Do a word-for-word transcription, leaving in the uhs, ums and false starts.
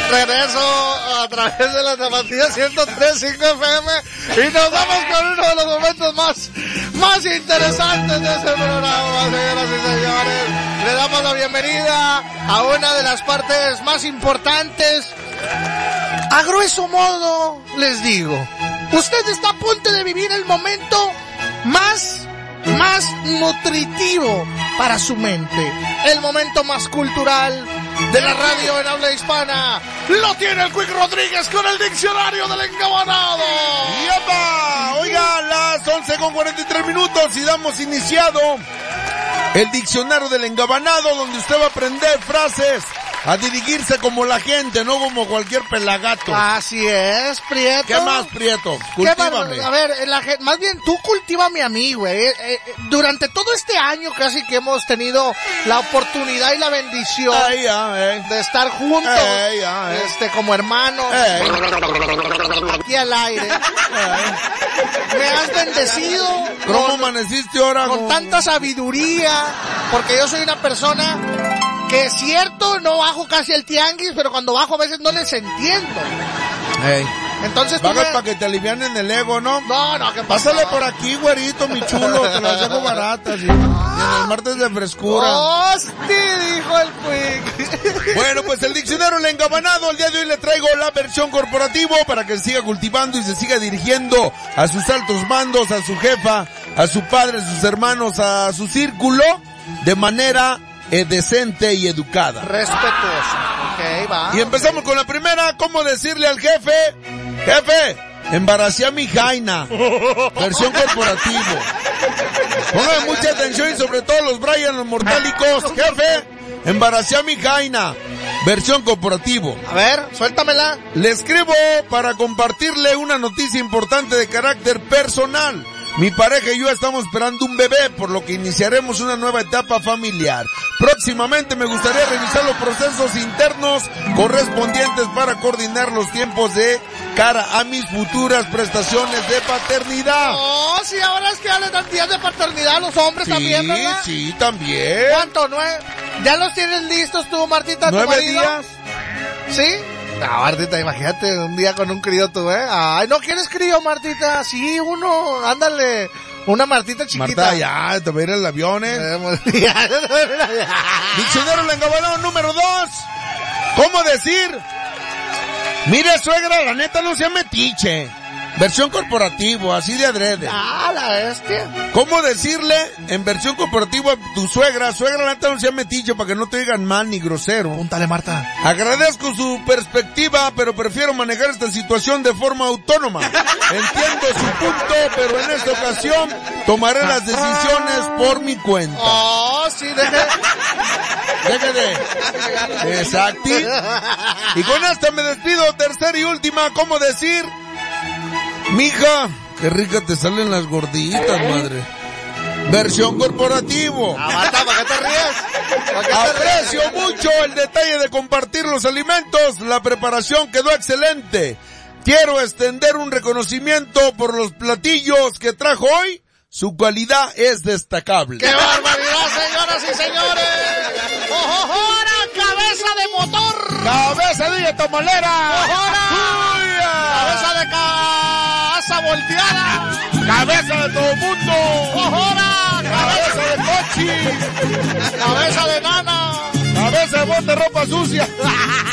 Regreso a través de la Tapatía ciento tres punto cinco F M y nos vamos con uno de los momentos más, más interesantes de este programa, señoras y señores. Le damos la bienvenida a una de las partes más importantes. A grueso modo, les digo, usted está a punto de vivir el momento más, más nutritivo para su mente. El momento más cultural de la radio en habla hispana. Lo tiene el Quick Rodríguez con el diccionario del engabanado. ¡Yepa! Oiga, las once con cuarenta y tres minutos y damos iniciado el diccionario del engabanado, donde usted va a aprender frases, a dirigirse como la gente, no como cualquier pelagato. Así es, Prieto. ¿Qué más, Prieto? Cultívame. A ver, la gente, más bien tú cultívame a mí, güey. Eh, eh, durante todo este año casi que hemos tenido la oportunidad y la bendición Ey, ya, ey. de estar juntos, Ey, ya, ey. este, como hermanos, Ey. aquí al aire. Ey. Me has bendecido. ¿Cómo con, amaneciste ahora? con tanta sabiduría, porque yo soy una persona que es cierto, no bajo casi el tianguis, pero cuando bajo a veces no les entiendo. Ey. Entonces tú Bajas me... para que te alivianen el ego, ¿no? No, no, ¿qué pasa? Pásale por aquí, güerito, mi chulo, te las dejo baratas. Y, y en el martes de frescura. ¡Hostia! Dijo el Quick. Bueno, pues el diccionario El Engabanado, el día de hoy le traigo la versión corporativo para que siga cultivando y se siga dirigiendo a sus altos mandos, a su jefa, a su padre, a sus hermanos, a su círculo, de manera eh, decente y educada. Respetuoso. Ok, va. Y empezamos con la primera. ¿Cómo decirle al jefe? Jefe, embaracé a mi jaina. Versión corporativo. Pongan mucha atención y sobre todo los Brian, los mortálicos. Jefe, embaracé a mi jaina. Versión corporativo. A ver, suéltamela. Le escribo para compartirle una noticia importante de carácter personal. Mi pareja y yo estamos esperando un bebé, por lo que iniciaremos una nueva etapa familiar. Próximamente me gustaría revisar los procesos internos correspondientes para coordinar los tiempos de cara a mis futuras prestaciones de paternidad. Oh, sí, ahora es que ya les dan días de paternidad a los hombres Sí, también, ¿verdad? sí, también. ¿Cuánto? ¿Nueve? ¿Ya los tienes listos tú, Martita, tu ¿Nueve marido? días? ¿Sí? No, Martita, imagínate un día con un crío tú, ¿eh? Ay, ¿no quieres crío, Martita? Sí, uno, ándale, una Martita chiquita. Marta, ya, te voy a ir al avión, ¿eh? Diccionario El Engabanado número dos. ¿Cómo decir? Mire, suegra, la neta no sea metiche. Versión corporativo, así de adrede. Ah, la bestia. ¿Cómo decirle en versión corporativa a tu suegra? Suegra, la neta no sea metiche para que no te digan mal ni grosero. Púntale, Marta. Agradezco su perspectiva, pero prefiero manejar esta situación de forma autónoma. Entiendo su punto, pero en esta ocasión tomaré las decisiones por mi cuenta. Oh, sí, deje. Deje de... Exacto. Y con esta me despido. Tercera y última, ¿cómo decir? Mija, qué rica te salen las gorditas, madre. Versión corporativo. Ah, Marta, ¿para qué te ríes? ¿Para qué te Aprecio ríes? mucho el detalle de compartir los alimentos. La preparación quedó excelente. Quiero extender un reconocimiento por los platillos que trajo hoy. Su calidad es destacable. ¡Qué barbaridad, señoras y señores! ¡Ojojora, cabeza de motor! ¡Cabeza de tamalera! ¡Ojora! ¡Cabeza de casa volteada! ¡Cabeza de todo mundo! ¡Ojora! ¡Cabeza de cochi! ¡Cabeza de nana! ¡Cabeza de bote ropa sucia!